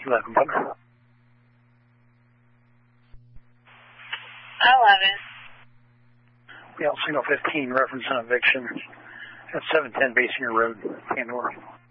11, partner. 11. Yeah, signal 15, reference an eviction at 710 Basinger Road, Pandora.